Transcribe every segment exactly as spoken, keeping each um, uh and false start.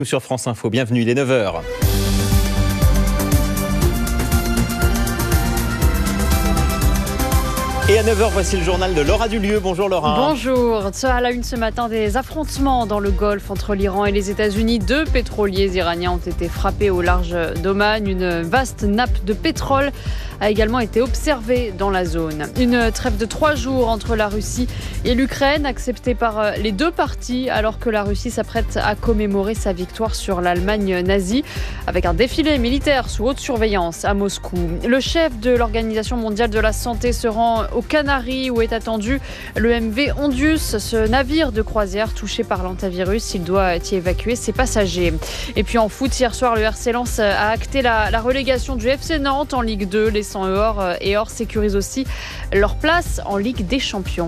Sur France Info, bienvenue, il est neuf heures. Et à neuf heures, voici le journal de Laura Dulieu. Bonjour Laura. Bonjour. À la une ce matin, des affrontements dans le Golfe entre l'Iran et les États-Unis. Deux pétroliers iraniens ont été frappés au large d'Oman. Une vaste nappe de pétrole a également été observée dans la zone. Une trêve de trois jours entre la Russie et l'Ukraine, acceptée par les deux parties, alors que la Russie s'apprête à commémorer sa victoire sur l'Allemagne nazie, avec un défilé militaire sous haute surveillance à Moscou. Le chef de l'Organisation mondiale de la santé se rend aux Canaries, où est attendu le M V Ondius, ce navire de croisière touché par l'hantavirus. Il doit y évacuer ses passagers. Et puis en foot, hier soir, le R C Lens a acté la, la relégation du F C Nantes en Ligue deux, laissant Ehor et Ehor sécurise aussi leur place en Ligue des Champions.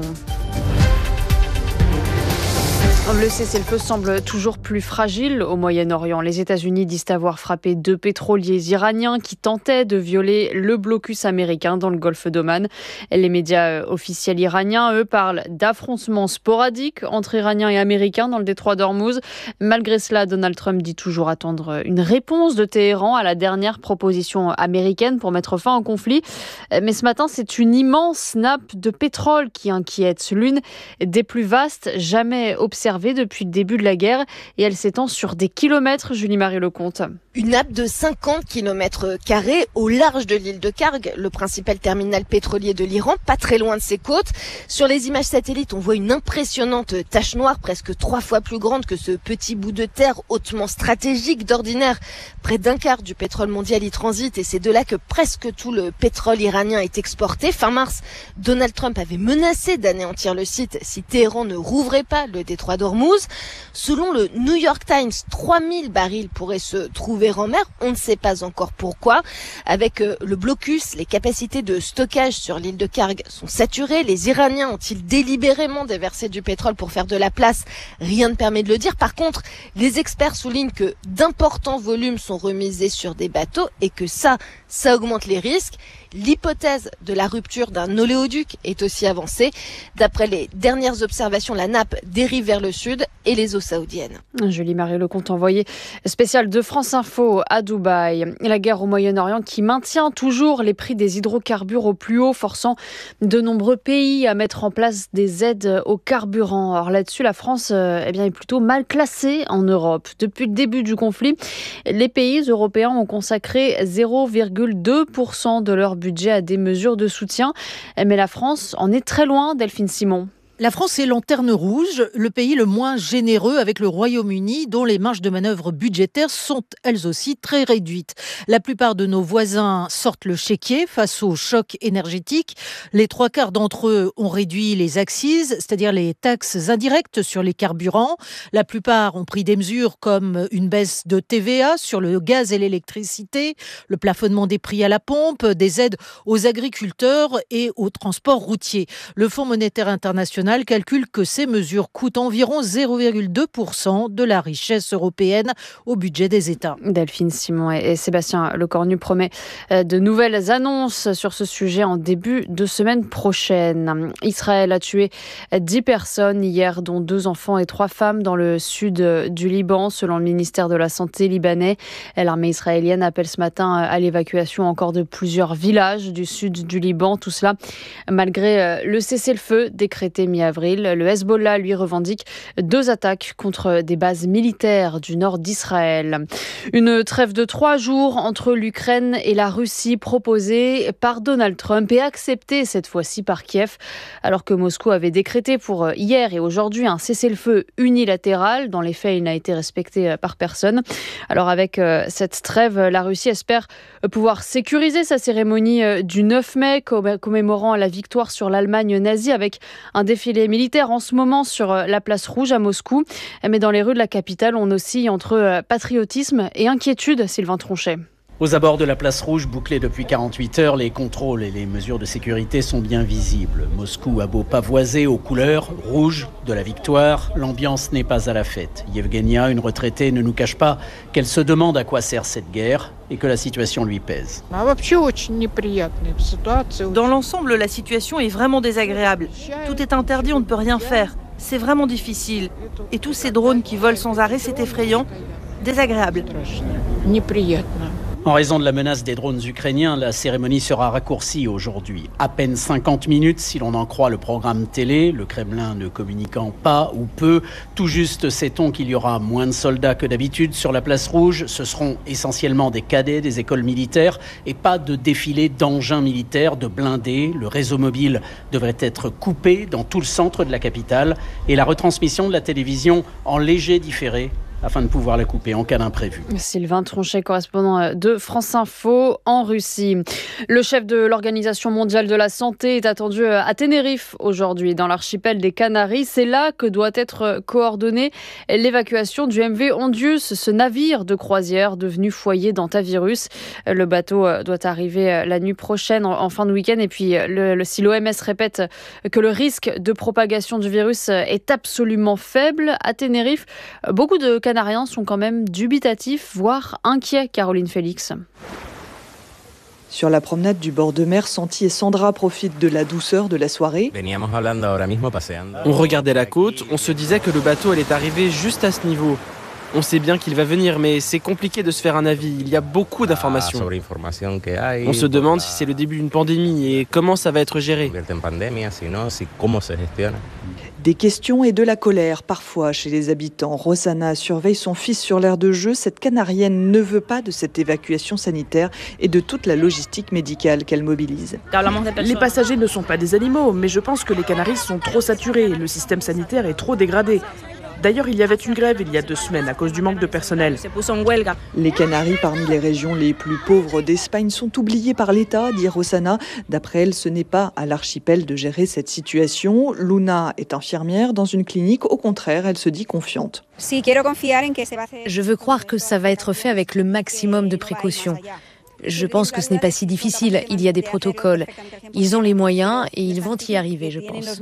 Le cessez-le-feu semble toujours plus fragile au Moyen-Orient. Les États-Unis disent avoir frappé deux pétroliers iraniens qui tentaient de violer le blocus américain dans le golfe d'Oman. Les médias officiels iraniens, eux, parlent d'affrontements sporadiques entre Iraniens et Américains dans le détroit d'Ormuz. Malgré cela, Donald Trump dit toujours attendre une réponse de Téhéran à la dernière proposition américaine pour mettre fin au conflit. Mais ce matin, c'est une immense nappe de pétrole qui inquiète, l'une des plus vastes jamais observées depuis le début de la guerre, et elle s'étend sur des kilomètres, Julie-Marie Lecomte. Une nappe de cinquante kilomètres carrés au large de l'île de Kharg, le principal terminal pétrolier de l'Iran, pas très loin de ses côtes. Sur les images satellites, on voit une impressionnante tache noire, presque trois fois plus grande que ce petit bout de terre hautement stratégique. D'ordinaire, près d'un quart du pétrole mondial y transite, et c'est de là que presque tout le pétrole iranien est exporté. Fin mars, Donald Trump avait menacé d'anéantir le site si Téhéran ne rouvrait pas le détroit d'Ormuz. Selon le New York Times, trois mille barils pourraient se trouver en mer. On ne sait pas encore pourquoi. Avec le blocus, les capacités de stockage sur l'île de Kharg sont saturées. Les Iraniens ont-ils délibérément déversé du pétrole pour faire de la place? Rien ne permet de le dire. Par contre, les experts soulignent que d'importants volumes sont remisés sur des bateaux et que ça, ça augmente les risques. L'hypothèse de la rupture d'un oléoduc est aussi avancée. D'après les dernières observations, la nappe dérive vers le sud et les eaux saoudiennes. Julie-Marie Lecomte, envoyée spéciale de France Info à Dubaï. La guerre au Moyen-Orient qui maintient toujours les prix des hydrocarbures au plus haut, forçant de nombreux pays à mettre en place des aides au carburant. Alors là-dessus, la France eh bien, est plutôt mal classée en Europe. Depuis le début du conflit, les pays européens ont consacré zéro virgule deux pour cent de leur budget à des mesures de soutien. Mais la France en est très loin, Delphine Simon. La France est lanterne rouge, le pays le moins généreux avec le Royaume-Uni, dont les marges de manœuvre budgétaires sont elles aussi très réduites. La plupart de nos voisins sortent le chéquier face au choc énergétique. Les trois quarts d'entre eux ont réduit les accises, c'est-à-dire les taxes indirectes sur les carburants. La plupart ont pris des mesures comme une baisse de T V A sur le gaz et l'électricité, le plafonnement des prix à la pompe, des aides aux agriculteurs et au transport routier. Le Fonds monétaire international calcule que ces mesures coûtent environ zéro virgule deux pour cent de la richesse européenne au budget des États. Delphine Simon et Sébastien Lecornu promet de nouvelles annonces sur ce sujet en début de semaine prochaine. Israël a tué dix personnes hier, dont deux enfants et trois femmes dans le sud du Liban, selon le ministère de la Santé libanais. L'armée israélienne appelle ce matin à l'évacuation encore de plusieurs villages du sud du Liban. Tout cela malgré le cessez-le-feu décrété mi-avril. Le Hezbollah, lui, revendique deux attaques contre des bases militaires du nord d'Israël. Une trêve de trois jours entre l'Ukraine et la Russie proposée par Donald Trump et acceptée cette fois-ci par Kiev, alors que Moscou avait décrété pour hier et aujourd'hui un cessez-le-feu unilatéral. Dans les faits, il n'a été respecté par personne. Alors avec cette trêve, la Russie espère pouvoir sécuriser sa cérémonie du neuf mai, commémorant la victoire sur l'Allemagne nazie, avec un défilé militaire en ce moment sur la place Rouge à Moscou. Mais dans les rues de la capitale, on oscille entre patriotisme et inquiétude, Sylvain Tronchet. Aux abords de la place Rouge, bouclée depuis quarante-huit heures, les contrôles et les mesures de sécurité sont bien visibles. Moscou a beau pavoiser aux couleurs rouges de la victoire, l'ambiance n'est pas à la fête. Yevgenia, une retraitée, ne nous cache pas qu'elle se demande à quoi sert cette guerre et que la situation lui pèse. Dans l'ensemble, la situation est vraiment désagréable. Tout est interdit, on ne peut rien faire. C'est vraiment difficile. Et tous ces drones qui volent sans arrêt, c'est effrayant. désagréable. En raison de la menace des drones ukrainiens, la cérémonie sera raccourcie aujourd'hui. À peine cinquante minutes si l'on en croit le programme télé, le Kremlin ne communiquant pas ou peu. Tout juste sait-on qu'il y aura moins de soldats que d'habitude sur la place rouge. Ce seront essentiellement des cadets des écoles militaires et pas de défilé d'engins militaires, de blindés. Le réseau mobile devrait être coupé dans tout le centre de la capitale et la retransmission de la télévision en léger différé, afin de pouvoir la couper en cas d'imprévu. Sylvain Tronchet, correspondant de France Info en Russie. Le chef de l'Organisation mondiale de la santé est attendu à Tenerife aujourd'hui, dans l'archipel des Canaries. C'est là que doit être coordonnée l'évacuation du M V Ondius, ce navire de croisière devenu foyer d'hantavirus. Le bateau doit arriver la nuit prochaine, en fin de week-end. Et puis, le, le, si l'O M S répète que le risque de propagation du virus est absolument faible à Tenerife, beaucoup de Canariens sont quand même dubitatifs, voire inquiets, Caroline Félix. Sur la promenade du bord de mer, Santi et Sandra profitent de la douceur de la soirée. On regardait la côte, on se disait que le bateau allait arriver juste à ce niveau. On sait bien qu'il va venir, mais c'est compliqué de se faire un avis. Il y a beaucoup d'informations. On se demande si c'est le début d'une pandémie et comment ça va être géré. Des questions et de la colère, parfois, chez les habitants. Rosanna surveille son fils sur l'aire de jeu. Cette Canarienne ne veut pas de cette évacuation sanitaire et de toute la logistique médicale qu'elle mobilise. Les passagers ne sont pas des animaux, mais je pense que les Canaries sont trop saturés. Le système sanitaire est trop dégradé. D'ailleurs, il y avait une grève il y a deux semaines à cause du manque de personnel. Les Canaries, parmi les régions les plus pauvres d'Espagne, sont oubliées par l'État, dit Rosanna. D'après elle, ce n'est pas à l'archipel de gérer cette situation. Luna est infirmière dans une clinique. Au contraire, elle se dit confiante. Je veux croire que ça va être fait avec le maximum de précautions. Je pense que ce n'est pas si difficile, il y a des protocoles. Ils ont les moyens et ils vont y arriver, je pense.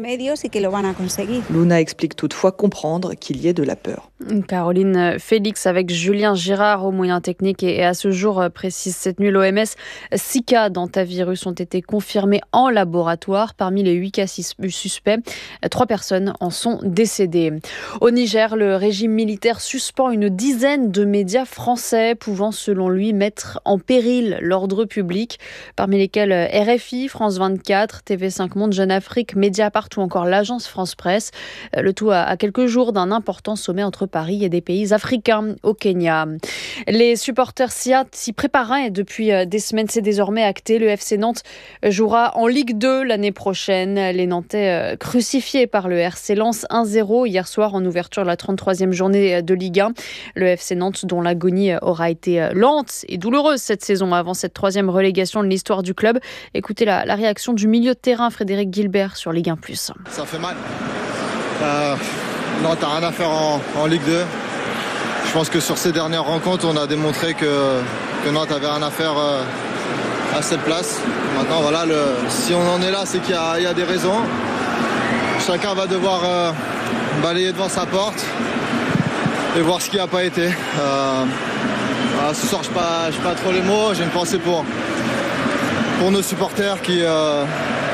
Luna explique toutefois comprendre qu'il y ait de la peur. Caroline Félix avec Julien Girard aux moyens techniques et à ce jour, précise cette nuit l'O M S, six cas d'hantavirus ont été confirmés en laboratoire. Parmi les huit cas suspects, trois personnes en sont décédées. Au Niger, le régime militaire suspend une dizaine de médias français pouvant selon lui mettre en péril l'ordre public, parmi lesquels R F I, France vingt-quatre, T V cinq Monde, Jeune Afrique, Mediapart ou encore l'agence France Presse. Le tout à quelques jours d'un important sommet entre Paris et des pays africains au Kenya. Les supporters s'y préparaient depuis des semaines, c'est désormais acté. Le F C Nantes jouera en Ligue deux l'année prochaine. Les Nantais crucifiés par le R C Lens un zéro hier soir en ouverture de la trente-troisième journée de Ligue un. Le F C Nantes dont l'agonie aura été lente et douloureuse cette saison avant cette troisième relégation de l'histoire du club. Écoutez la, la réaction du milieu de terrain Frédéric Guilbert sur Ligue un plus. Ça fait mal. Euh, non, t'as rien à faire en, en Ligue deux. Je pense que sur ces dernières rencontres, on a démontré que, que Nantes avait rien à faire euh, à cette place. Maintenant, voilà, le, si on en est là, c'est qu'il y a, il y a des raisons. Chacun va devoir euh, balayer devant sa porte et voir ce qui n'a pas été. Euh, voilà, ce soir, je n'ai pas, pas trop les mots. J'ai une pensée pour, pour nos supporters qui, euh,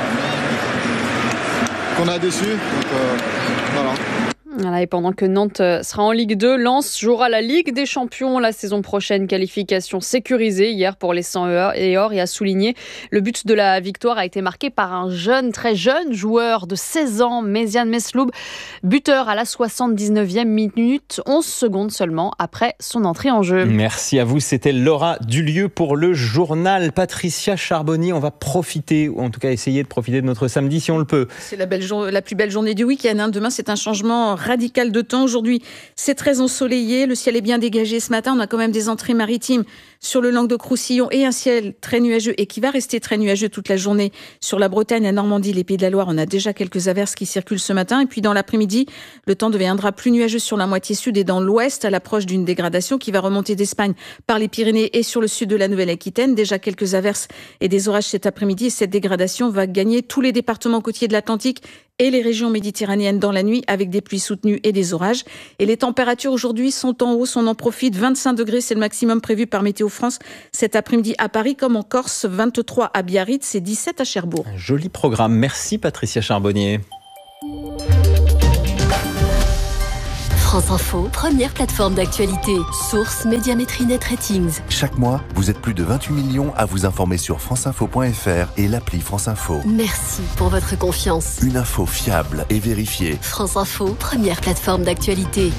qu'on a déçus. Donc, euh, voilà. Voilà, et pendant que Nantes sera en Ligue deux, Lens jouera la Ligue des Champions la saison prochaine. Qualification sécurisée hier pour les cent et or et a souligné le but de la victoire a été marqué par un jeune, très jeune joueur de seize ans, Mézian Mesloub, buteur à la soixante-dix-neuvième minute, onze secondes seulement après son entrée en jeu. Merci à vous, c'était Laura Dulieu pour le journal. Patricia Charbonnier, on va profiter, ou en tout cas essayer de profiter de notre samedi si on le peut. C'est la, belle jour- la plus belle journée du week-end. Hein. Demain, c'est un changement radical de temps. Aujourd'hui, c'est très ensoleillé. Le ciel est bien dégagé ce matin. On a quand même des entrées maritimes sur le Languedoc-Roussillon et un ciel très nuageux et qui va rester très nuageux toute la journée sur la Bretagne, la Normandie, les Pays de la Loire. On a déjà quelques averses qui circulent ce matin. Et puis dans l'après-midi, le temps deviendra plus nuageux sur la moitié sud et dans l'ouest à l'approche d'une dégradation qui va remonter d'Espagne par les Pyrénées et sur le sud de la Nouvelle-Aquitaine. Déjà quelques averses et des orages cet après-midi. Et cette dégradation va gagner tous les départements côtiers de l'Atlantique et les régions méditerranéennes dans la nuit avec des pluies soutenues et des orages. Et les températures aujourd'hui sont en hausse, on en profite. vingt-cinq degrés, c'est le maximum prévu par Météo France cet après-midi à Paris comme en Corse. vingt-trois à Biarritz et dix-sept à Cherbourg. Un joli programme. Merci Patricia Charbonnier. France France Info, première plateforme d'actualité. Source Médiamétrie Net Ratings. Chaque mois, vous êtes plus de vingt-huit millions à vous informer sur franceinfo point f r et l'appli France Info. Merci pour votre confiance. Une info fiable et vérifiée. France Info, première plateforme d'actualité.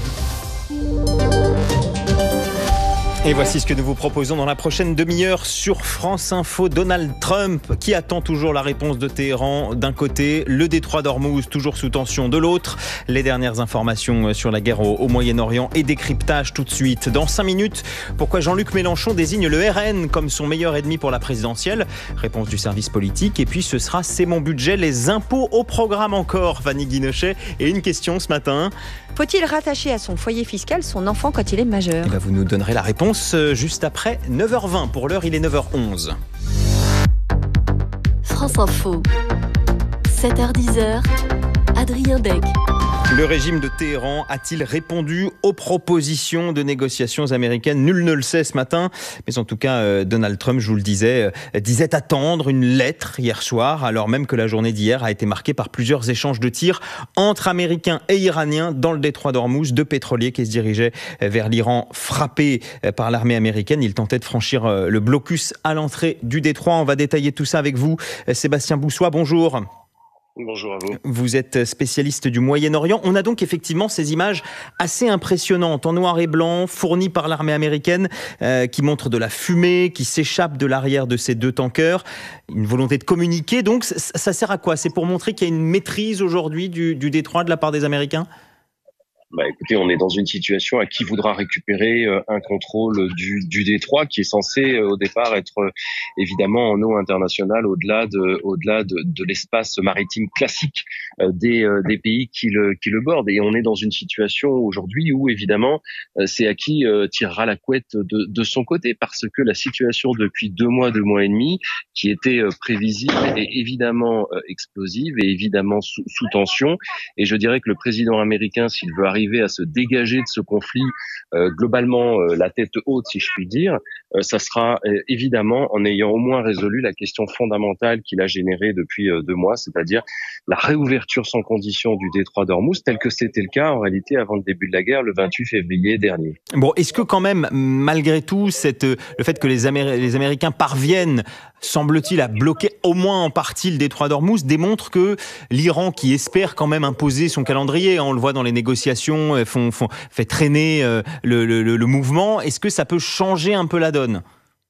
Et voici ce que nous vous proposons dans la prochaine demi-heure sur France Info. Donald Trump qui attend toujours la réponse de Téhéran d'un côté, le détroit d'Ormuz toujours sous tension de l'autre. Les dernières informations sur la guerre au, au Moyen-Orient et décryptage tout de suite. Dans cinq minutes, pourquoi Jean-Luc Mélenchon désigne le R N comme son meilleur ennemi pour la présidentielle? Réponse du service politique. Et puis ce sera C'est mon budget, les impôts au programme encore, Fanny Guinochet. Et une question ce matin. Faut-il rattacher à son foyer fiscal son enfant quand il est majeur? Et ben vous nous donnerez la réponse juste après neuf heures vingt. Pour l'heure, il est neuf heures onze. France Info, sept heures dix, Adrien Dec. Le régime de Téhéran a-t-il répondu aux propositions de négociations américaines? Nul ne le sait ce matin, mais en tout cas, euh, Donald Trump, je vous le disais, euh, disait attendre une lettre hier soir, alors même que la journée d'hier a été marquée par plusieurs échanges de tirs entre Américains et Iraniens dans le détroit d'Ormuz, deux pétroliers qui se dirigeaient vers l'Iran frappés par l'armée américaine. Ils tentaient de franchir euh, le blocus à l'entrée du détroit. On va détailler tout ça avec vous. Sébastien Boussois, bonjour. Bonjour à vous. Vous êtes spécialiste du Moyen-Orient. On a donc effectivement ces images assez impressionnantes en noir et blanc fournies par l'armée américaine euh, qui montrent de la fumée qui s'échappe de l'arrière de ces deux tankers. Une volonté de communiquer. Donc ça, ça sert à quoi? C'est pour montrer qu'il y a une maîtrise aujourd'hui du, du détroit de la part des Américains? Bah écoutez, on est dans une situation à qui voudra récupérer euh, un contrôle du, du détroit qui est censé euh, au départ être euh, évidemment en eau internationale au-delà de au-delà de, de l'espace maritime classique euh, des euh, des pays qui le qui le bordent. Et on est dans une situation aujourd'hui où évidemment euh, c'est à qui euh, tirera la couette de de son côté, parce que la situation depuis deux mois, deux mois et demi, qui était euh, prévisible, est évidemment euh, explosive et évidemment sous, sous tension. Et je dirais que le président américain, s'il veut arriver arriver à se dégager de ce conflit euh, globalement euh, la tête haute, si je puis dire, euh, ça sera euh, évidemment en ayant au moins résolu la question fondamentale qu'il a générée depuis euh, deux mois, c'est-à-dire la réouverture sans condition du détroit d'Ormuz, tel que c'était le cas en réalité avant le début de la guerre, le vingt-huit février dernier. Bon, est-ce que quand même, malgré tout, cette, le fait que les, Améri- les Américains parviennent, semble-t-il, à bloquer au moins en partie le détroit d'Ormuz, démontre que l'Iran, qui espère quand même imposer son calendrier, hein, on le voit dans les négociations, font, font, fait traîner euh, le, le, le mouvement, est-ce que ça peut changer un peu la donne ?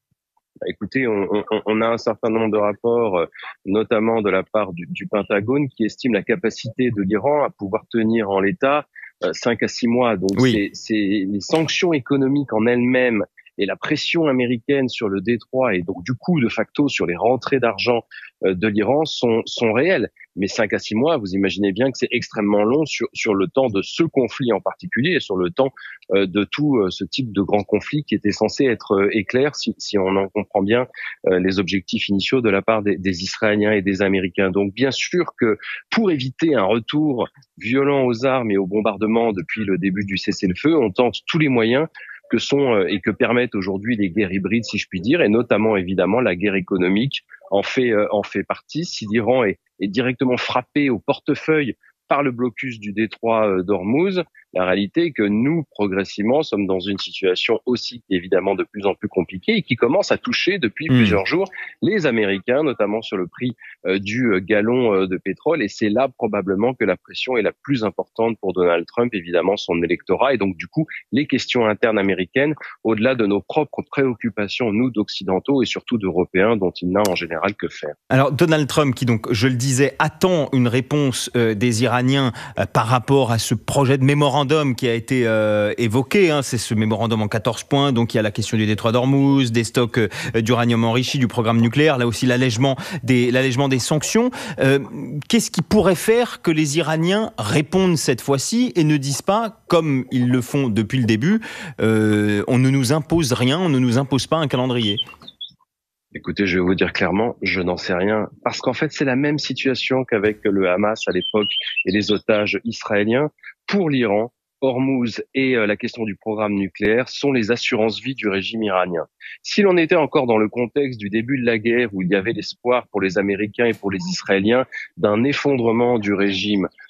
Écoutez, on, on, on a un certain nombre de rapports, notamment de la part du, du Pentagone, qui estiment la capacité de l'Iran à pouvoir tenir en l'état euh, cinq à six mois. Donc, oui. c'est, c'est les sanctions économiques en elles-mêmes et la pression américaine sur le détroit et donc du coup de facto sur les rentrées d'argent euh, de l'Iran sont, sont réelles. Mais cinq à six mois, vous imaginez bien que c'est extrêmement long sur, sur le temps de ce conflit en particulier et sur le temps euh, de tout euh, ce type de grand conflit qui était censé être euh, éclair, si, si on en comprend bien euh, les objectifs initiaux de la part des, des Israéliens et des Américains. Donc bien sûr que pour éviter un retour violent aux armes et aux bombardements depuis le début du cessez-le-feu, on tente tous les moyens que sont euh, et que permettent aujourd'hui les guerres hybrides, si je puis dire, et notamment évidemment la guerre économique en fait euh, en fait partie. Si l'Iran est, est directement frappé au portefeuille par le blocus du détroit d'Ormuz, la réalité est que nous, progressivement, sommes dans une situation aussi évidemment de plus en plus compliquée et qui commence à toucher depuis mmh. plusieurs jours les Américains, notamment sur le prix euh, du gallon euh, de pétrole. Et c'est là probablement que la pression est la plus importante pour Donald Trump, évidemment son électorat. Et donc du coup, les questions internes américaines, au-delà de nos propres préoccupations, nous d'occidentaux et surtout d'Européens, dont il n'a en général que faire. Alors Donald Trump, qui donc, je le disais, attend une réponse euh, des Iraniens euh, par rapport à ce projet de mémorandum qui a été euh, évoqué, hein, c'est ce mémorandum en quatorze points, donc il y a la question du détroit d'Ormuz, des stocks euh, d'uranium enrichi, du programme nucléaire, là aussi l'allègement des, l'allègement des sanctions. Euh, qu'est-ce qui pourrait faire que les Iraniens répondent cette fois-ci et ne disent pas, comme ils le font depuis le début, euh, on ne nous impose rien, on ne nous impose pas un calendrier? Écoutez, je vais vous dire clairement, je n'en sais rien, parce qu'en fait c'est la même situation qu'avec le Hamas à l'époque et les otages israéliens. Pour l'Iran, Hormuz et la question du programme nucléaire sont les assurances-vie du régime iranien. Si l'on était encore dans le contexte du début de la guerre où il y avait l'espoir pour les Américains et pour les Israéliens d'un effondrement du régime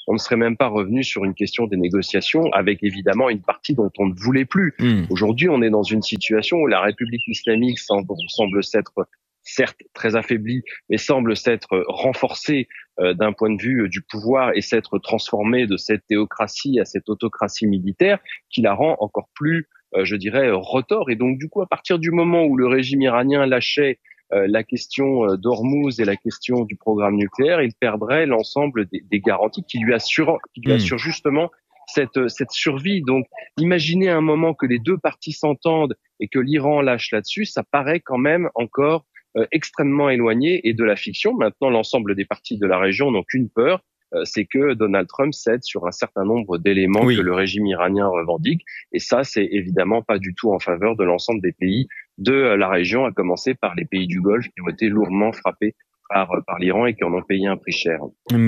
on ne serait même pas revenu sur une question des négociations avec évidemment une partie dont on ne voulait plus. Mmh. Aujourd'hui, on est dans une situation où la République islamique semble, semble s'être certes très affaiblie, mais semble s'être renforcée euh, d'un point de vue euh, du pouvoir et s'être transformée de cette théocratie à cette autocratie militaire qui la rend encore plus, euh, je dirais, retors. Et donc, du coup, à partir du moment où le régime iranien lâchait euh, la question euh, d'Ormuz et la question du programme nucléaire, il perdrait l'ensemble des, des garanties qui lui assurent, qui lui assurent justement cette, cette survie. Donc, imaginez un moment que les deux parties s'entendent et que l'Iran lâche là-dessus, ça paraît quand même encore Euh, extrêmement éloigné et de la fiction. Maintenant, l'ensemble des partis de la région n'ont qu'une peur, euh, c'est que Donald Trump cède sur un certain nombre d'éléments oui. que le régime iranien revendique. Et ça, c'est évidemment pas du tout en faveur de l'ensemble des pays de la région, à commencer par les pays du Golfe qui ont été lourdement frappés Par, par l'Iran et qui en ont payé un prix cher.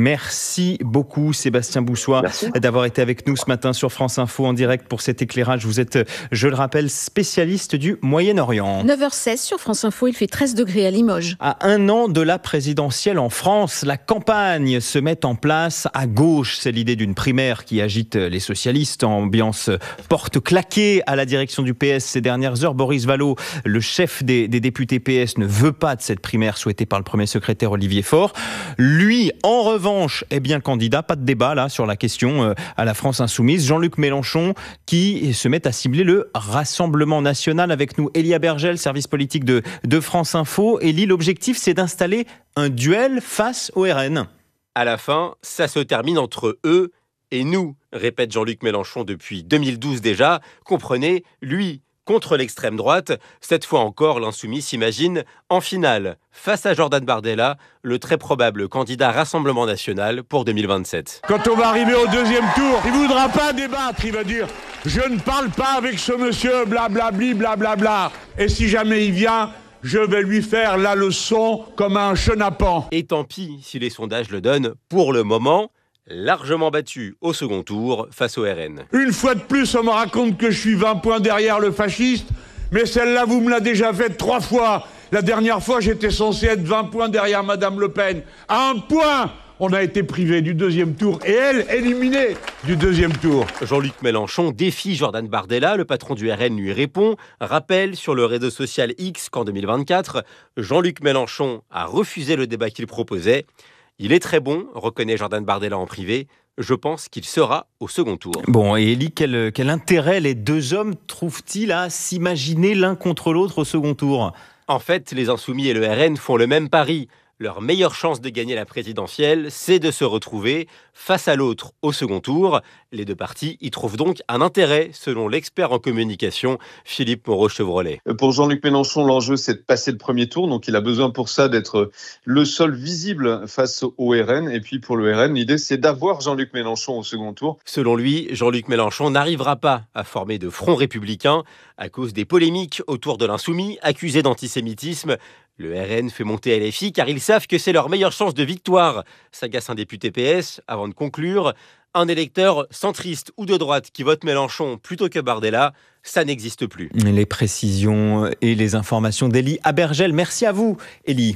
Merci beaucoup Sébastien Boussois Merci. d'avoir été avec nous ce matin sur France Info en direct pour cet éclairage. Vous êtes, je le rappelle, spécialiste du Moyen-Orient. neuf heures seize sur France Info, il fait treize degrés à Limoges. À un an de la présidentielle en France, la campagne se met en place à gauche. C'est l'idée d'une primaire qui agite les socialistes. Ambiance porte claquée à la direction du P S ces dernières heures. Boris Vallaud, le chef des, des députés P S, ne veut pas de cette primaire souhaitée par le premier secrétaire Olivier Faure. Lui, en revanche, est bien candidat. Pas de débat là sur la question euh, à la France Insoumise. Jean-Luc Mélenchon qui se met à cibler le Rassemblement National. Avec nous, Élie Abergel, service politique de, de France Info. Élie, l'objectif, c'est d'installer un duel face au R N. À la fin, ça se termine entre eux et nous, répète Jean-Luc Mélenchon depuis deux mille douze déjà. Comprenez, lui contre l'extrême droite. Cette fois encore, l'insoumis s'imagine en finale, face à Jordan Bardella, le très probable candidat Rassemblement National pour deux mille vingt-sept. Quand on va arriver au deuxième tour, il ne voudra pas débattre, il va dire « Je ne parle pas avec ce monsieur, blablabli, blablabla. » Et si jamais il vient, je vais lui faire la leçon comme un chenapan. Et tant pis si les sondages le donnent pour le moment, largement battu au second tour face au R N. Une fois de plus, on me raconte que je suis vingt points derrière le fasciste, mais celle-là, vous me l'avez déjà faite trois fois. La dernière fois, j'étais censé être vingt points derrière Madame Le Pen. À un point, on a été privé du deuxième tour et elle, éliminée du deuxième tour. Jean-Luc Mélenchon défie Jordan Bardella, le patron du R N lui répond, rappelle sur le réseau social X qu'en deux mille vingt-quatre, Jean-Luc Mélenchon a refusé le débat qu'il proposait. Il est très bon, reconnaît Jordan Bardella en privé. Je pense qu'il sera au second tour. Bon, et Élie, quel, quel intérêt les deux hommes trouvent-ils à s'imaginer l'un contre l'autre au second tour ? En fait, les Insoumis et le R N font le même pari. Leur meilleure chance de gagner la présidentielle, c'est de se retrouver face à l'autre au second tour. Les deux partis y trouvent donc un intérêt, selon l'expert en communication, Philippe Moreau-Chevrolet. Pour Jean-Luc Mélenchon, l'enjeu, c'est de passer le premier tour. Donc, il a besoin pour ça d'être le seul visible face au R N. Et puis, pour le R N, l'idée, c'est d'avoir Jean-Luc Mélenchon au second tour. Selon lui, Jean-Luc Mélenchon n'arrivera pas à former de front républicain à cause des polémiques autour de l'insoumis, accusé d'antisémitisme. Le R N fait monter L F I car ils savent que c'est leur meilleure chance de victoire, s'agace un député P S. Avant de conclure, un électeur centriste ou de droite qui vote Mélenchon plutôt que Bardella, ça n'existe plus. Les précisions et les informations d'Élie Abergel. Merci à vous, Élie.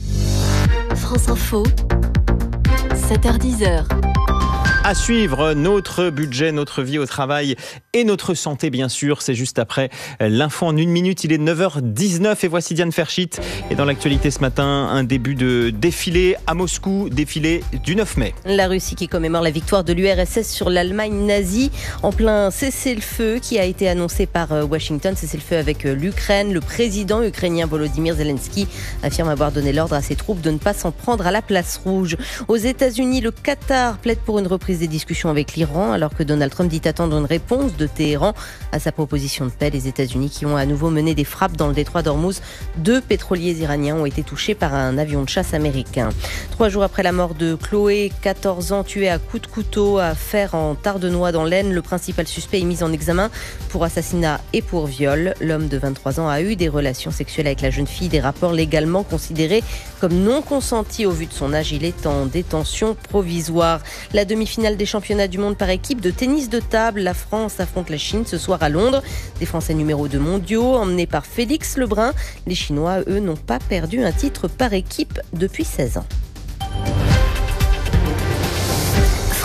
France Info, sept heures dix. À suivre, notre budget, notre vie au travail et notre santé, bien sûr. C'est juste après l'info en une minute. Il est neuf heures dix-neuf et voici Diane Ferchit. Et dans l'actualité ce matin, un début de défilé à Moscou, défilé du neuf mai. La Russie qui commémore la victoire de l'U R S S sur l'Allemagne nazie en plein cessez-le-feu qui a été annoncé par Washington. Cessez-le-feu avec l'Ukraine. Le président ukrainien Volodymyr Zelensky affirme avoir donné l'ordre à ses troupes de ne pas s'en prendre à la place rouge. Aux États-Unis, le Qatar plaide pour une reprise des discussions avec l'Iran alors que Donald Trump dit attendre une réponse de Téhéran à sa proposition de paix. Les États-Unis qui ont à nouveau mené des frappes dans le détroit d'Ormuz. Deux pétroliers iraniens ont été touchés par un avion de chasse américain. Trois jours après la mort de Chloé, quatorze ans, tuée à coups de couteau à Fères en Tardenois dans l'Aisne, le principal suspect est mis en examen pour assassinat et pour viol. L'homme de vingt-trois ans a eu des relations sexuelles avec la jeune fille, des rapports légalement considérés comme non consentis au vu de son âge. Il est en détention provisoire. La demi-finale des championnats du monde par équipe de tennis de table. La France affronte la Chine ce soir à Londres. Des Français numéro deux mondiaux emmenés par Félix Lebrun. Les Chinois, eux, n'ont pas perdu un titre par équipe depuis seize ans.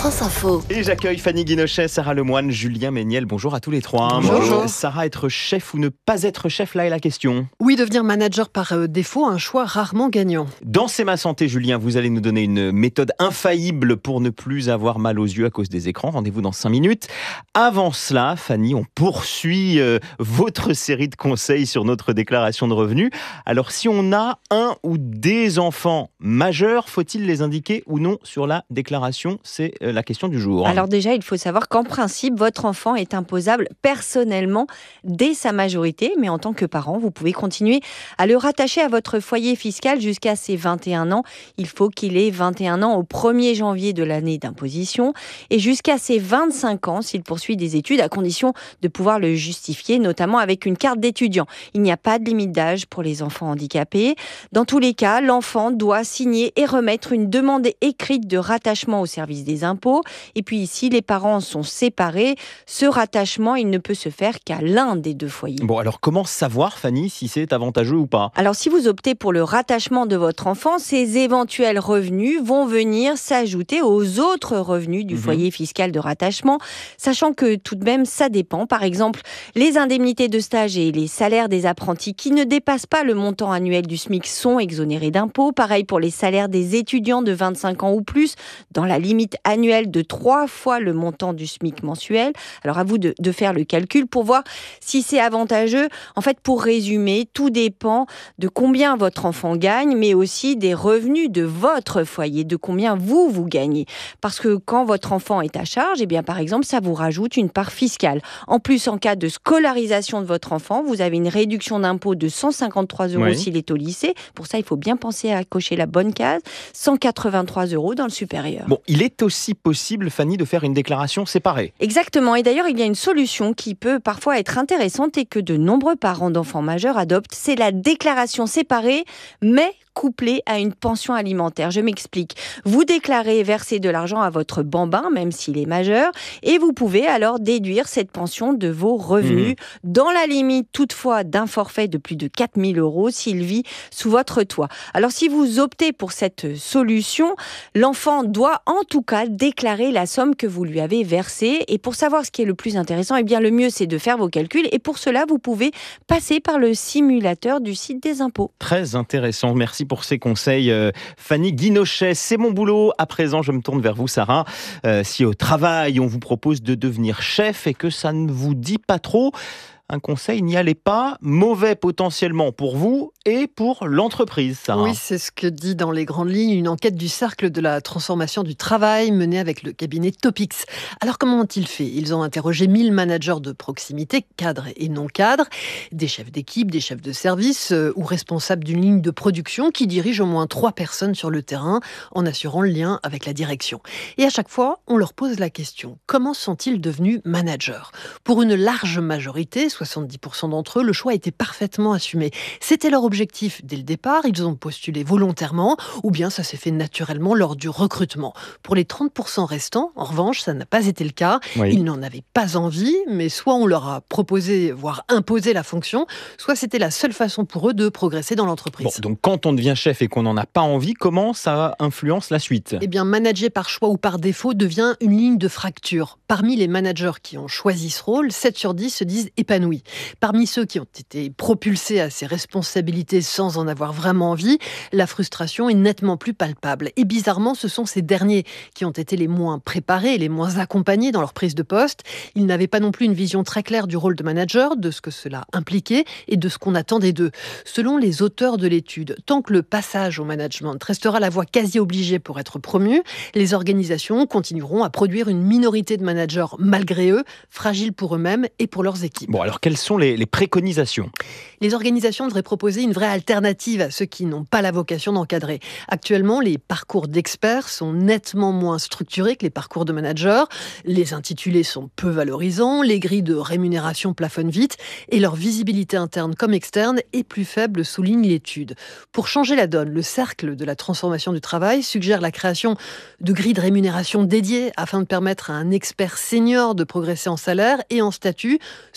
France Info. Et j'accueille Fanny Guinochet, Sarah Lemoine, Julien Méniel. Bonjour à tous les trois. Bonjour. Sarah, être chef ou ne pas être chef, là est la question. Oui, devenir manager par euh, défaut, un choix rarement gagnant. Dans C'est ma santé, Julien, vous allez nous donner une méthode infaillible pour ne plus avoir mal aux yeux à cause des écrans. Rendez-vous dans cinq minutes. Avant cela, Fanny, on poursuit euh, votre série de conseils sur notre déclaration de revenus. Alors, si on a un ou des enfants majeurs, faut-il les indiquer ou non sur la déclaration ? C'est euh, la question du jour. Alors déjà, il faut savoir qu'en principe, votre enfant est imposable personnellement dès sa majorité, mais en tant que parent, vous pouvez continuer à le rattacher à votre foyer fiscal jusqu'à ses vingt et un ans. Il faut qu'il ait vingt et un ans au premier janvier de l'année d'imposition et jusqu'à ses vingt-cinq ans s'il poursuit des études, à condition de pouvoir le justifier, notamment avec une carte d'étudiant. Il n'y a pas de limite d'âge pour les enfants handicapés. Dans tous les cas, l'enfant doit signer et remettre une demande écrite de rattachement au service des impôts. Et puis, si les parents sont séparés, ce rattachement, il ne peut se faire qu'à l'un des deux foyers. Bon, alors comment savoir, Fanny, si c'est avantageux ou pas ? Alors, si vous optez pour le rattachement de votre enfant, ces éventuels revenus vont venir s'ajouter aux autres revenus du mmh. foyer fiscal de rattachement, sachant que tout de même, ça dépend. Par exemple, les indemnités de stage et les salaires des apprentis qui ne dépassent pas le montant annuel du SMIC sont exonérés d'impôts. Pareil pour les salaires des étudiants de vingt-cinq ans ou plus, dans la limite annuelle de trois fois le montant du SMIC mensuel. Alors à vous de, de faire le calcul pour voir si c'est avantageux. En fait, pour résumer, tout dépend de combien votre enfant gagne, mais aussi des revenus de votre foyer, de combien vous, vous gagnez. Parce que quand votre enfant est à charge, eh bien, par exemple, ça vous rajoute une part fiscale. En plus, en cas de scolarisation de votre enfant, vous avez une réduction d'impôt de cent cinquante-trois euros oui. s'il est au lycée. Pour ça, il faut bien penser à cocher la bonne case. cent quatre-vingt-trois euros dans le supérieur. Bon, il est aussi possible, Fanny, de faire une déclaration séparée. Exactement. Et d'ailleurs, il y a une solution qui peut parfois être intéressante et que de nombreux parents d'enfants majeurs adoptent. C'est la déclaration séparée, mais couplée à une pension alimentaire. Je m'explique. Vous déclarez verser de l'argent à votre bambin, même s'il est majeur, et vous pouvez alors déduire cette pension de vos revenus, mmh. dans la limite toutefois d'un forfait de plus de quatre mille euros s'il vit sous votre toit. Alors si vous optez pour cette solution, l'enfant doit en tout cas déclarer la somme que vous lui avez versée. Et pour savoir ce qui est le plus intéressant, eh bien le mieux c'est de faire vos calculs. Et pour cela, vous pouvez passer par le simulateur du site des impôts. Très intéressant. Merci pour ces conseils, euh, Fanny Guinochet. C'est mon boulot. À présent, je me tourne vers vous, Sarah. Euh, si au travail, on vous propose de devenir chef et que ça ne vous dit pas trop, un conseil, n'y allez pas. Mauvais potentiellement pour vous et pour l'entreprise, Sarah. Oui, c'est ce que dit dans les grandes lignes une enquête du Cercle de la transformation du travail menée avec le cabinet Topix. Alors comment ont-ils fait ? Ils ont interrogé mille managers de proximité, cadres et non cadres, des chefs d'équipe, des chefs de service euh, ou responsables d'une ligne de production qui dirigent au moins trois personnes sur le terrain en assurant le lien avec la direction. Et à chaque fois, on leur pose la question, comment sont-ils devenus managers ? Pour une large majorité, soixante-dix pour cent d'entre eux, le choix était parfaitement assumé. C'était leur objectif dès le départ, ils ont postulé volontairement, ou bien ça s'est fait naturellement lors du recrutement. Pour les trente pour cent restants, en revanche, ça n'a pas été le cas. Oui. Ils n'en avaient pas envie, mais soit on leur a proposé, voire imposé la fonction, soit c'était la seule façon pour eux de progresser dans l'entreprise. Bon, donc quand on devient chef et qu'on n'en a pas envie, comment ça influence la suite ? Eh bien, manager par choix ou par défaut devient une ligne de fracture. Parmi les managers qui ont choisi ce rôle, sept sur dix se disent épanouis. Parmi ceux qui ont été propulsés à ces responsabilités sans en avoir vraiment envie, la frustration est nettement plus palpable. Et bizarrement, ce sont ces derniers qui ont été les moins préparés, les moins accompagnés dans leur prise de poste. Ils n'avaient pas non plus une vision très claire du rôle de manager, de ce que cela impliquait et de ce qu'on attendait d'eux. Selon les auteurs de l'étude, tant que le passage au management restera la voie quasi obligée pour être promu, les organisations continueront à produire une minorité de managers malgré eux, fragiles pour eux-mêmes et pour leurs équipes. Bon, alors quelles sont les, les préconisations ? Les organisations devraient proposer une vraie alternative à ceux qui n'ont pas la vocation d'encadrer. Actuellement, les parcours d'experts sont nettement moins structurés que les parcours de managers. Les intitulés sont peu valorisants, les grilles de rémunération plafonnent vite et leur visibilité interne comme externe est plus faible, souligne l'étude. Pour changer la donne, le Cercle de la transformation du travail suggère la création de grilles de rémunération dédiées afin de permettre à un expert senior de progresser en salaire et en statut sans passer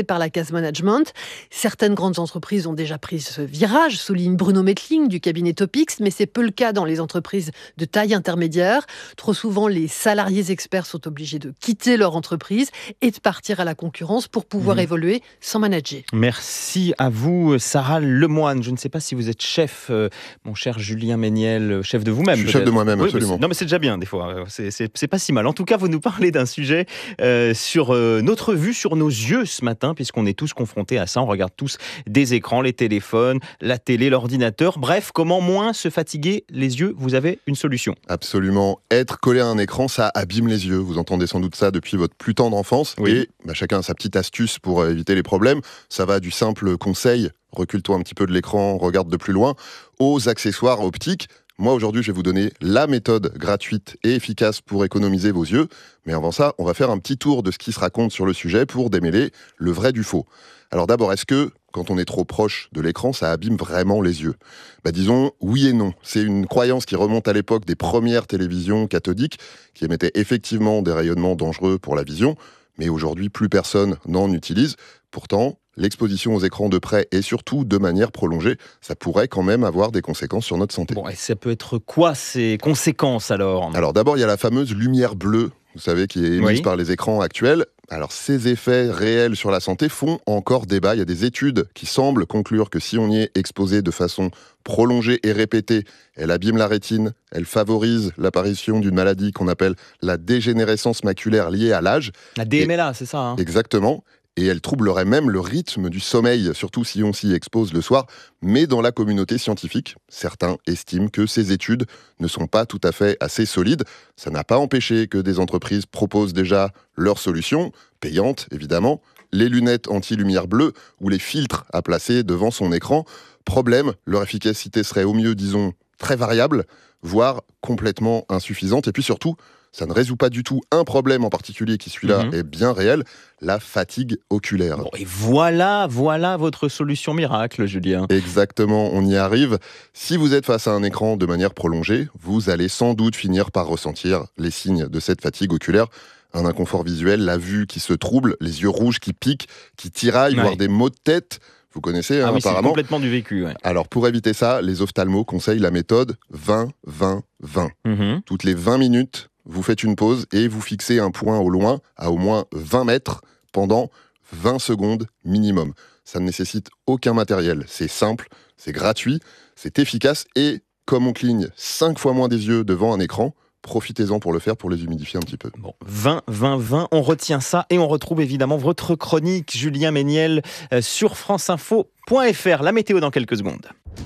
passer par la case management. Certaines grandes entreprises ont déjà pris ce virage, souligne Bruno Mettling du cabinet Topix, mais c'est peu le cas dans les entreprises de taille intermédiaire. Trop souvent, les salariés experts sont obligés de quitter leur entreprise et de partir à la concurrence pour pouvoir mmh. évoluer sans manager. Merci à vous, Sarah Lemoine. Je ne sais pas si vous êtes chef, euh, mon cher Julien Méniel, chef de vous-même. Je suis chef de moi-même, oui, absolument. Non, mais c'est déjà bien, des fois. C'est, c'est, c'est pas si mal. En tout cas, vous nous parlez d'un sujet euh, sur euh, notre vue, sur nos yeux ce matin, puisqu'on est tous confrontés à ça. On regarde tous des écrans, les téléphones, la télé, l'ordinateur. Bref, comment moins se fatiguer les yeux? Vous avez une solution. Absolument. Être collé à un écran, ça abîme les yeux. Vous entendez sans doute ça depuis votre plus tendre enfance. Oui. Et bah, chacun a sa petite astuce pour éviter les problèmes. Ça va du simple conseil, recule-toi un petit peu de l'écran, regarde de plus loin, aux accessoires optiques. Moi, aujourd'hui, je vais vous donner la méthode gratuite et efficace pour économiser vos yeux. Mais avant ça, on va faire un petit tour de ce qui se raconte sur le sujet pour démêler le vrai du faux. Alors d'abord, est-ce que, quand on est trop proche de l'écran, ça abîme vraiment les yeux? Bah disons oui et non. C'est une croyance qui remonte à l'époque des premières télévisions cathodiques qui émettaient effectivement des rayonnements dangereux pour la vision. Mais aujourd'hui, plus personne n'en utilise. Pourtant, l'exposition aux écrans de près et surtout de manière prolongée, ça pourrait quand même avoir des conséquences sur notre santé. Bon, et ça peut être quoi ces conséquences alors? Alors d'abord, il y a la fameuse lumière bleue, vous savez, qui est émise oui. par les écrans actuels. Alors ces effets réels sur la santé font encore débat. Il y a des études qui semblent conclure que si on y est exposé de façon prolongée et répétée, elle abîme la rétine, elle favorise l'apparition d'une maladie qu'on appelle la dégénérescence maculaire liée à l'âge. La D M L A, et... c'est ça hein. Exactement. Et elle troublerait même le rythme du sommeil, surtout si on s'y expose le soir. Mais dans la communauté scientifique, certains estiment que ces études ne sont pas tout à fait assez solides. Ça n'a pas empêché que des entreprises proposent déjà leurs solutions, payantes évidemment, les lunettes anti-lumière bleue ou les filtres à placer devant son écran. Problème, leur efficacité serait au mieux, disons, très variable, voire complètement insuffisante. Et puis surtout, ça ne résout pas du tout un problème en particulier qui, celui-là, mmh. est bien réel, la fatigue oculaire. Bon, et voilà, voilà votre solution miracle, Julien. Exactement, on y arrive. Si vous êtes face à un écran de manière prolongée, vous allez sans doute finir par ressentir les signes de cette fatigue oculaire. Un inconfort visuel, la vue qui se trouble, les yeux rouges qui piquent, qui tiraillent, ouais. voire des maux de tête. Vous connaissez, ah hein, oui, apparemment. C'est complètement du vécu. Ouais. Alors, pour éviter ça, les ophtalmos conseillent la méthode vingt vingt vingt. Mmh. Toutes les vingt minutes, vous faites une pause et vous fixez un point au loin, à au moins vingt mètres, pendant vingt secondes minimum. Ça ne nécessite aucun matériel. C'est simple, c'est gratuit, c'est efficace et, comme on cligne cinq fois moins des yeux devant un écran, profitez-en pour le faire, pour les humidifier un petit peu. Bon, vingt vingt vingt, on retient ça et on retrouve évidemment votre chronique, Julien Méniel, euh, sur franceinfo point f r. La météo dans quelques secondes.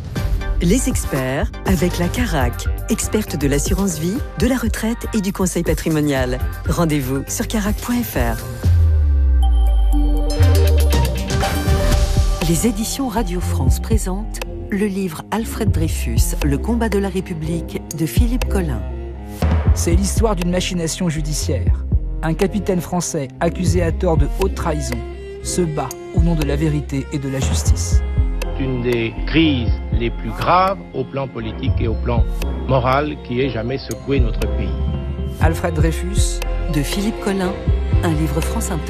Les experts avec la Carac, experte de l'assurance vie, de la retraite et du conseil patrimonial. Rendez-vous sur carac point f r. Les éditions Radio France présentent le livre Alfred Dreyfus, Le combat de la République de Philippe Collin. C'est l'histoire d'une machination judiciaire. Un capitaine français accusé à tort de haute trahison se bat au nom de la vérité et de la justice. Une des crises les plus graves au plan politique et au plan moral qui ait jamais secoué notre pays. Alfred Dreyfus de Philippe Collin, un livre France Inter.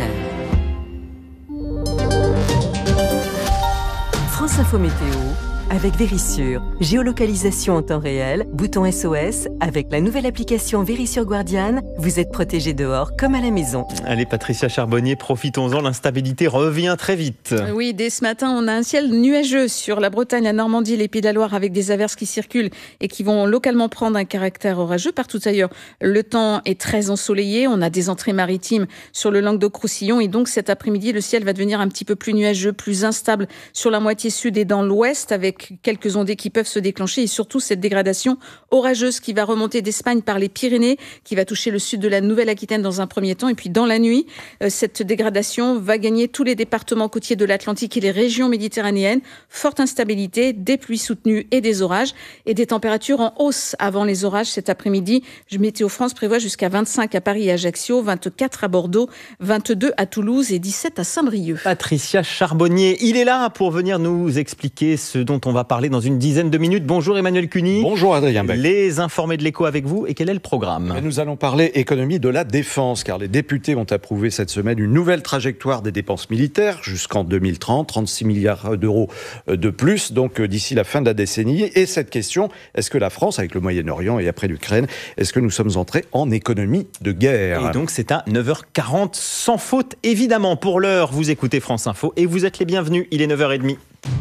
France Info Météo avec Vérissure. Géolocalisation en temps réel, bouton S O S. Avec la nouvelle application Vérissure Guardian, vous êtes protégé dehors comme à la maison. Allez, Patricia Charbonnier, profitons-en, l'instabilité revient très vite. Oui, dès ce matin, on a un ciel nuageux sur la Bretagne, la Normandie, les Pays de la Loire, avec des averses qui circulent et qui vont localement prendre un caractère orageux. Partout ailleurs, le temps est très ensoleillé. On a des entrées maritimes sur le Languedoc-Roussillon et donc cet après-midi, le ciel va devenir un petit peu plus nuageux, plus instable sur la moitié sud et dans l'ouest, avec quelques ondées qui peuvent se déclencher et surtout cette dégradation orageuse qui va remonter d'Espagne par les Pyrénées, qui va toucher le sud de la Nouvelle-Aquitaine dans un premier temps. Et puis dans la nuit, euh, cette dégradation va gagner tous les départements côtiers de l'Atlantique et les régions méditerranéennes. Forte instabilité, des pluies soutenues et des orages et des températures en hausse avant les orages cet après-midi. Météo France prévoit jusqu'à vingt-cinq à Paris et Ajaccio, vingt-quatre à Bordeaux, vingt-deux à Toulouse et dix-sept à Saint-Brieuc. Patricia Charbonnier, il est là pour venir nous expliquer ce dont on va parler dans une dizaine de minutes. Bonjour Emmanuel Cuny. Bonjour Adrien Beck. Les informés de l'écho avec vous. Et quel est le programme ? Et nous allons parler économie de la défense, car les députés ont approuvé cette semaine une nouvelle trajectoire des dépenses militaires jusqu'en deux mille trente, trente-six milliards d'euros de plus, donc d'ici la fin de la décennie. Et cette question, est-ce que la France, avec le Moyen-Orient et après l'Ukraine, est-ce que nous sommes entrés en économie de guerre ? Et donc c'est à neuf heures quarante, sans faute évidemment. Pour l'heure, vous écoutez France Info et vous êtes les bienvenus. Il est neuf heures trente.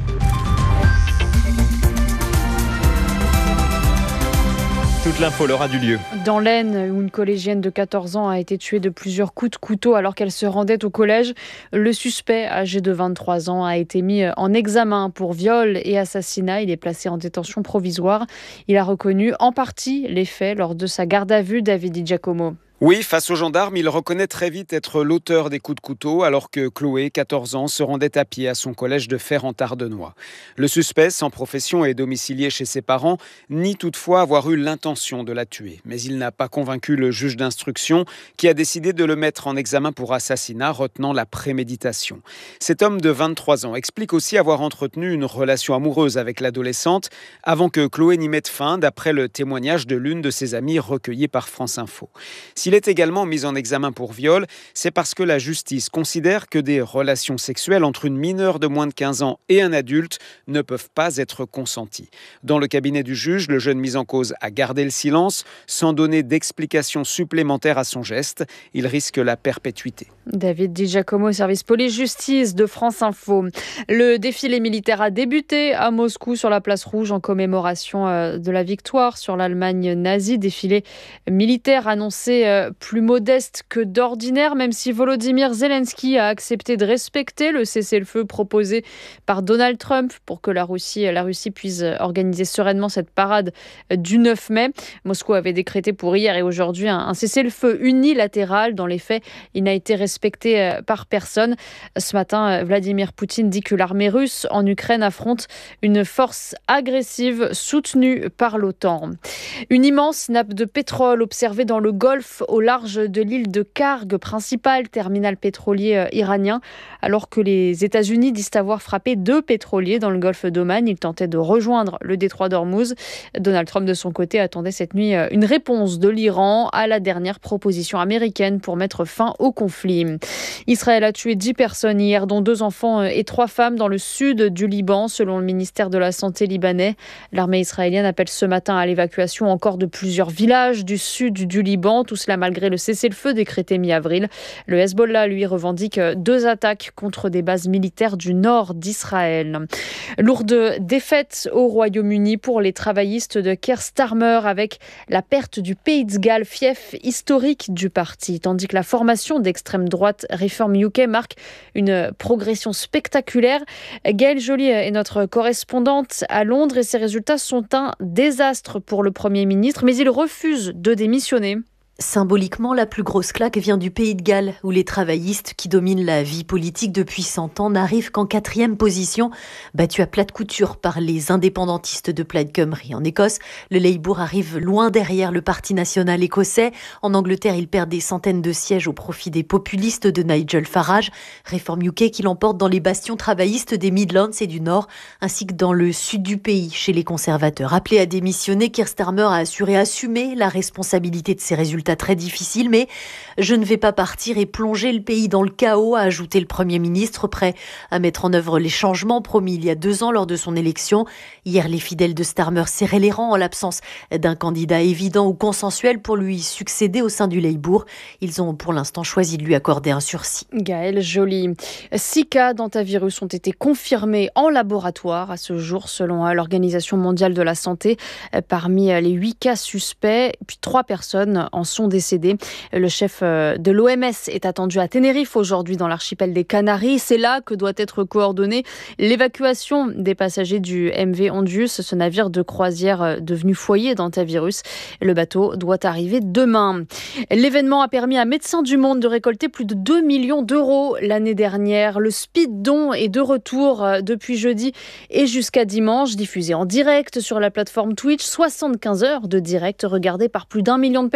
Toute l'info, Laura Dulieu. Dans l'Aisne, où une collégienne de quatorze ans a été tuée de plusieurs coups de couteau alors qu'elle se rendait au collège, le suspect, âgé de vingt-trois ans, a été mis en examen pour viol et assassinat. Il est placé en détention provisoire. Il a reconnu en partie les faits lors de sa garde à vue. David Di Giacomo. Oui, face aux gendarmes, il reconnaît très vite être l'auteur des coups de couteau alors que Chloé, quatorze ans, se rendait à pied à son collège de Fer-en-Tardenois. Le suspect, sans profession et domicilié chez ses parents, nie toutefois avoir eu l'intention de la tuer. Mais il n'a pas convaincu le juge d'instruction qui a décidé de le mettre en examen pour assassinat, retenant la préméditation. Cet homme de vingt-trois ans explique aussi avoir entretenu une relation amoureuse avec l'adolescente avant que Chloé n'y mette fin, d'après le témoignage de l'une de ses amies recueillies par France Info. S'il est également mis en examen pour viol, c'est parce que la justice considère que des relations sexuelles entre une mineure de moins de quinze ans et un adulte ne peuvent pas être consenties. Dans le cabinet du juge, le jeune mis en cause a gardé le silence sans donner d'explication supplémentaire à son geste. Il risque la perpétuité. David Di Giacomo, service police-justice de France Info. Le défilé militaire a débuté à Moscou sur la place rouge en commémoration de la victoire sur l'Allemagne nazie. Défilé militaire annoncé plus modeste que d'ordinaire, même si Volodymyr Zelensky a accepté de respecter le cessez-le-feu proposé par Donald Trump pour que la Russie, la Russie puisse organiser sereinement cette parade du neuf mai. Moscou avait décrété pour hier et aujourd'hui un, un cessez-le-feu unilatéral. Dans les faits, il n'a été respecté par personne. Ce matin, Vladimir Poutine dit que l'armée russe en Ukraine affronte une force agressive soutenue par l'OTAN. Une immense nappe de pétrole observée dans le Golfe au large de l'île de Karg, principal terminal pétrolier iranien. Alors que les États-Unis disent avoir frappé deux pétroliers dans le golfe d'Oman, ils tentaient de rejoindre le détroit d'Ormuz. Donald Trump, de son côté, attendait cette nuit une réponse de l'Iran à la dernière proposition américaine pour mettre fin au conflit. Israël a tué dix personnes hier, dont deux enfants et trois femmes dans le sud du Liban, selon le ministère de la Santé libanais. L'armée israélienne appelle ce matin à l'évacuation encore de plusieurs villages du sud du Liban, tout cela malgré le cessez-le-feu décrété mi-avril. Le Hezbollah, lui, revendique deux attaques contre des bases militaires du nord d'Israël. Lourde défaite au Royaume-Uni pour les travaillistes de Keir Starmer, avec la perte du Pays de Galles, fief historique du parti, tandis que la formation d'extrême droite Reform U K marque une progression spectaculaire. Gaëlle Joly est notre correspondante à Londres et ses résultats sont un désastre pour le Premier ministre, mais il refuse de démissionner. Symboliquement, la plus grosse claque vient du Pays de Galles, où les travaillistes qui dominent la vie politique depuis cent ans n'arrivent qu'en quatrième position, battus à plat de couture par les indépendantistes de Plaid Cymru. En Écosse, le Labour arrive loin derrière le Parti national écossais. En Angleterre, il perd des centaines de sièges au profit des populistes de Nigel Farage. Reform U K qui l'emporte dans les bastions travaillistes des Midlands et du Nord, ainsi que dans le sud du pays, chez les conservateurs. Appelé à démissionner, Keir Starmer a assuré assumer la responsabilité de ses résultats très difficile, mais je ne vais pas partir et plonger le pays dans le chaos, a ajouté le Premier ministre, prêt à mettre en œuvre les changements promis il y a deux ans lors de son élection. Hier, les fidèles de Starmer serraient les rangs en l'absence d'un candidat évident ou consensuel pour lui succéder au sein du Labour. Ils ont pour l'instant choisi de lui accorder un sursis. Gaëlle Joly. Six cas d'antivirus ont été confirmés en laboratoire à ce jour, selon l'Organisation mondiale de la santé. Parmi les huit cas suspects, puis trois personnes en sont décédés. Le chef de l'O M S est attendu à Tenerife aujourd'hui dans l'archipel des Canaries. C'est là que doit être coordonnée l'évacuation des passagers du M V Ondius, ce navire de croisière devenu foyer d'antivirus. Le bateau doit arriver demain. L'événement a permis à Médecins du Monde de récolter plus de deux millions d'euros l'année dernière. Le Speed Don est de retour depuis jeudi et jusqu'à dimanche, diffusé en direct sur la plateforme Twitch. soixante-quinze heures de direct regardées par plus d'un million de personnes chaque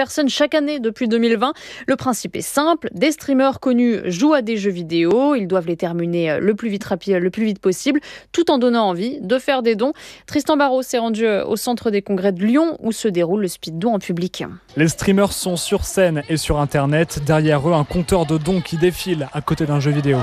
chaque année depuis deux mille vingt. Le principe est simple, des streamers connus jouent à des jeux vidéo, ils doivent les terminer le plus vite rapide, le plus vite possible, tout en donnant envie de faire des dons. Tristan Barraud s'est rendu au centre des congrès de Lyon où se déroule le speed don en public. Les streamers sont sur scène et sur internet, derrière eux un compteur de dons qui défile à côté d'un jeu vidéo.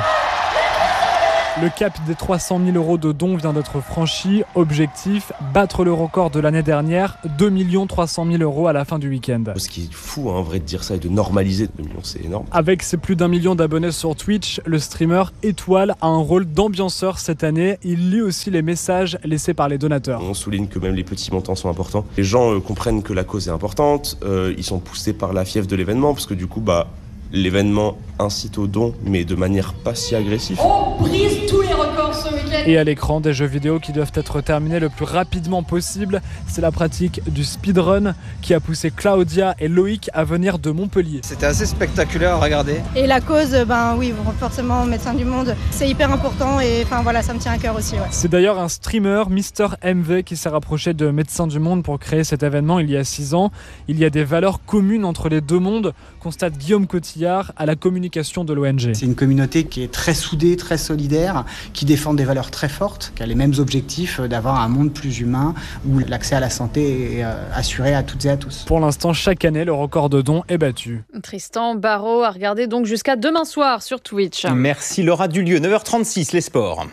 Le cap des trois cent mille euros de dons vient d'être franchi. Objectif, battre le record de l'année dernière, deux millions trois cent mille euros à la fin du week-end. Ce qui est fou, hein, en vrai, de dire ça et de normaliser deux millions, c'est énorme. Avec ses plus d'un million d'abonnés sur Twitch, le streamer Étoile a un rôle d'ambianceur cette année. Il lit aussi les messages laissés par les donateurs. On souligne que même les petits montants sont importants. Les gens euh, comprennent que la cause est importante, euh, ils sont poussés par la fièvre de l'événement, parce que du coup, bah, l'événement incite au don, mais de manière pas si agressive. On brise tous les records ce week-end. Et à l'écran, des jeux vidéo qui doivent être terminés le plus rapidement possible. C'est la pratique du speedrun qui a poussé Claudia et Loïc à venir de Montpellier. C'était assez spectaculaire à regarder. Et la cause, ben oui, forcément, Médecins du Monde, c'est hyper important et enfin voilà, ça me tient à cœur aussi. Ouais. C'est d'ailleurs un streamer, Mister M V, qui s'est rapproché de Médecins du Monde pour créer cet événement il y a six ans. Il y a des valeurs communes entre les deux mondes, constate Guillaume Cotillard à la communication de l'O N G. C'est une communauté qui est très soudée, très solidaire, qui défend des valeurs très fortes, qui a les mêmes objectifs d'avoir un monde plus humain où l'accès à la santé est assuré à toutes et à tous. Pour l'instant, chaque année, le record de dons est battu. Tristan Barraud a regardé donc jusqu'à demain soir sur Twitch. Merci Laura Dulieu. neuf heures trente-six, les sports.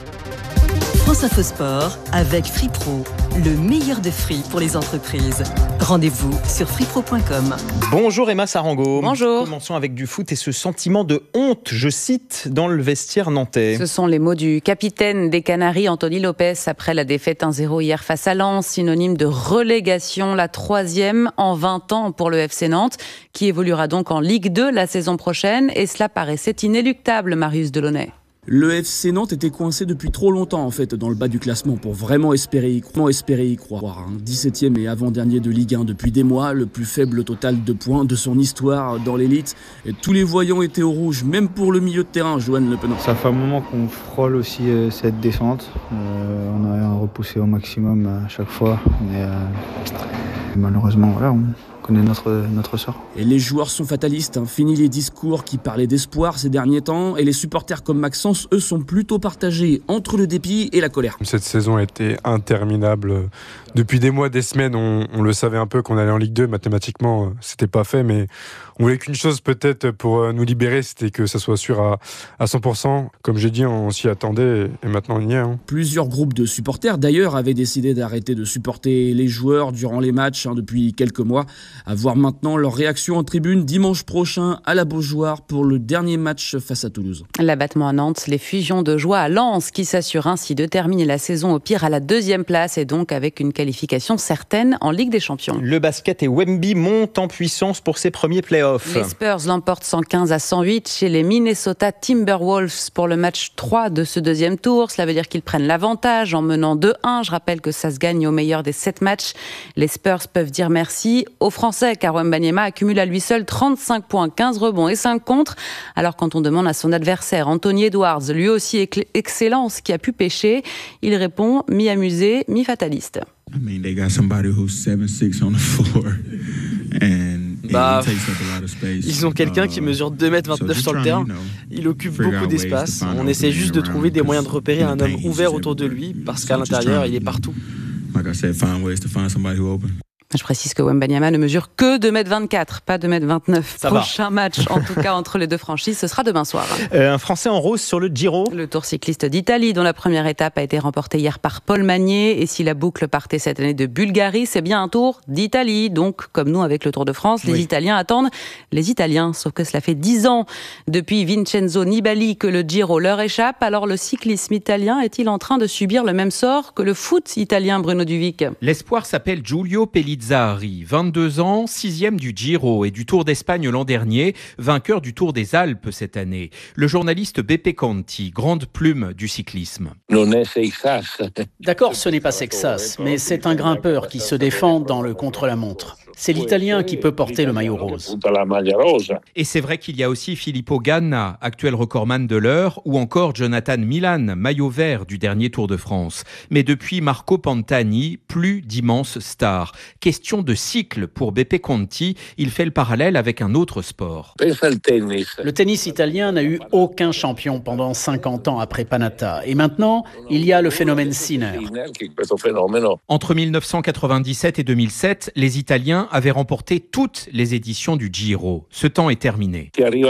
France Info Sport avec Free Pro, le meilleur de free pour les entreprises. Rendez-vous sur free pro point com. Bonjour Emma Sarango. Bonjour. Commençons avec du foot et ce sentiment de honte, je cite, dans le vestiaire nantais. Ce sont les mots du capitaine des Canaries, Anthony Lopez, après la défaite un zéro hier face à Lens, synonyme de relégation, la troisième en vingt ans pour le F C Nantes, qui évoluera donc en Ligue deux la saison prochaine, et cela paraissait inéluctable, Marius Delaunay. Le F C Nantes était coincé depuis trop longtemps en fait dans le bas du classement pour vraiment espérer y, croire, espérer y croire. Hein. dix-septième et avant-dernier de Ligue un depuis des mois, le plus faible total de points de son histoire dans l'élite. Et tous les voyants étaient au rouge, même pour le milieu de terrain, Johan Le Penant. Ça fait un moment qu'on frôle aussi euh, cette descente. Euh, on a repoussé au maximum à chaque fois. Mais euh, malheureusement, voilà, on connaît notre, notre sort. Et les joueurs sont fatalistes, hein. Fini les discours qui parlaient d'espoir ces derniers temps, et les supporters comme Maxence, eux, sont plutôt partagés entre le dépit et la colère. Cette saison a été interminable. Depuis des mois, des semaines, on, on le savait un peu qu'on allait en Ligue deux. Mathématiquement, c'était pas fait, mais on voulait qu'une chose peut-être pour nous libérer, c'était que ça soit sûr à, à cent pour cent. Comme j'ai dit, on s'y attendait et maintenant on y est. Hein. Plusieurs groupes de supporters, d'ailleurs, avaient décidé d'arrêter de supporter les joueurs durant les matchs hein, depuis quelques mois. À voir maintenant leur réaction en tribune dimanche prochain à la Beaujoire pour le dernier match face à Toulouse. L'abattement à Nantes, les fusions de joie à Lens qui s'assurent ainsi de terminer la saison au pire à la deuxième place et donc avec une qualification certaine en Ligue des Champions. Le basket et Wemby montent en puissance pour ses premiers playoffs. Les Spurs l'emportent cent quinze à cent huit chez les Minnesota Timberwolves pour le match trois de ce deuxième tour. Cela veut dire qu'ils prennent l'avantage en menant deux un. Je rappelle que ça se gagne au meilleur des sept matchs. Les Spurs peuvent dire merci aux Français car Wembanyama accumule à lui seul trente-cinq points, quinze rebonds et cinq contres. Alors quand on demande à son adversaire Anthony Edwards, lui aussi excellent, ce qui a pu pêcher, il répond mi-amusé, mi-fataliste. I mean, they got somebody who's seven six on the floor and Bah, ils ont quelqu'un qui mesure deux mètres vingt-neuf sur le terrain. Il occupe beaucoup d'espace. On essaie juste de trouver des moyens de repérer un homme ouvert autour de lui parce qu'à l'intérieur, il est partout. Je précise que Wembanyama ne mesure que deux mètres vingt-quatre, pas deux mètres vingt-neuf. Ça Prochain va. match, en tout cas, entre les deux franchises, ce sera demain soir. Euh, un Français en rose sur le Giro. Le Tour cycliste d'Italie, dont la première étape a été remportée hier par Paul Magnier. Et si la boucle partait cette année de Bulgarie, c'est bien un Tour d'Italie. Donc, comme nous avec le Tour de France, les oui. Italiens attendent les Italiens. Sauf que cela fait dix ans depuis Vincenzo Nibali que le Giro leur échappe. Alors, le cyclisme italien est-il en train de subir le même sort que le foot italien, Bruno Duvic? L'espoir s'appelle Giulio Pellizzari, vingt-deux ans, sixième du Giro et du Tour d'Espagne l'an dernier, vainqueur du Tour des Alpes cette année. Le journaliste Beppe Conti, grande plume du cyclisme. D'accord, ce n'est pas Sexas, mais c'est un grimpeur qui se défend dans le contre-la-montre. C'est l'Italien qui peut porter le maillot rose. Et c'est vrai qu'il y a aussi Filippo Ganna, actuel recordman de l'heure, ou encore Jonathan Milan, maillot vert du dernier Tour de France. Mais depuis Marco Pantani, plus d'immenses stars. Question de cycle pour Beppe Conti, il fait le parallèle avec un autre sport. Le tennis italien n'a eu aucun champion pendant cinquante ans après Panatta. Et maintenant, il y a le phénomène Sinner. Entre mille neuf cent quatre-vingt-dix-sept et deux mille sept, les Italiens avaient remporté toutes les éditions du Giro. Ce temps est terminé.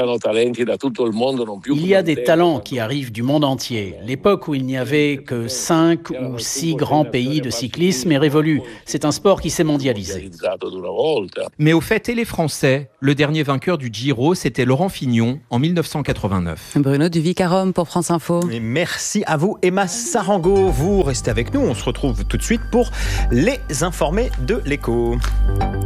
Il y a des talents qui arrivent du monde entier. L'époque où il n'y avait que cinq ou six grands pays de cyclisme est révolue. C'est un sport qui s'est mondialisé. Mais au fait, et les Français? Le dernier vainqueur du Giro, c'était Laurent Fignon en mille neuf cent quatre-vingt-neuf. Bruno Duvic à Rome pour France Info. Et merci à vous, Emma Sarango. Vous restez avec nous. On se retrouve tout de suite pour les informés de l'Écho.